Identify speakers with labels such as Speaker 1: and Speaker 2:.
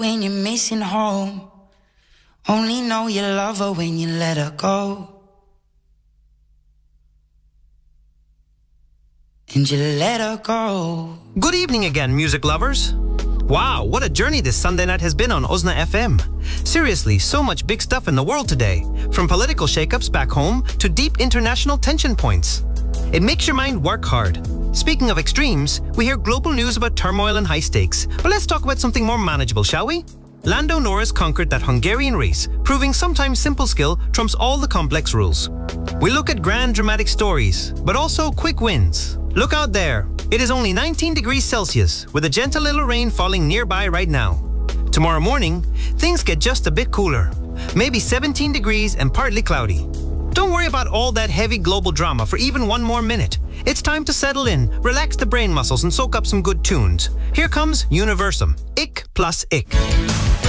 Speaker 1: When you're missing home, only know you love her when you let her go. And you let her go.
Speaker 2: Good evening again, music lovers. Wow, what a journey this Sunday night has been on Uzna FM. Seriously, so much big stuff in the world today. From political shakeups back home to deep international tension points. It makes your mind work hard. Speaking of extremes, we hear global news about turmoil and high stakes. But let's talk about something more manageable, shall we? Lando Norris conquered that Hungarian race, proving sometimes simple skill trumps all the complex rules. We look at grand dramatic stories, but also quick wins. Look out there. It is only 19 degrees Celsius, with a gentle little rain falling nearby right now. Tomorrow morning, things get just a bit cooler. Maybe 17 degrees and partly cloudy. Don't worry about all that heavy global drama for even one more minute. It's time to settle in, relax the brain muscles and soak up some good tunes. Here comes Universum. Ich plus Ich.